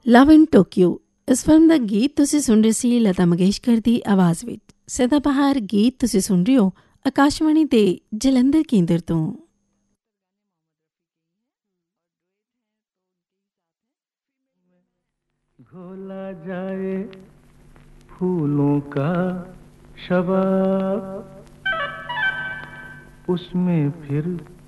ਲਵ ਇਨ Tokyo ਇਸ film ਦਾ ਗੀਤ ਤੁਸੀਂ ਸੁਣ ਰਹੇ ਸੀ ਲਤਾ ਮੰਗੇਸ਼ਕਰ ਦੀ ਆਵਾਜ਼ ਵਿੱਚ। ਸਦਾਬਹਾਰ ਗੀਤ ਤੁਸੀਂ ਸੁਣ ਰਹੇ ਹੋ ਆਕਾਸ਼ਵਾਣੀ ਦੇ ਜਲੰਧਰ ਕੇਂਦਰ ਤੋਂ। घोला जाए फूलों का शबाब, उसमें फिर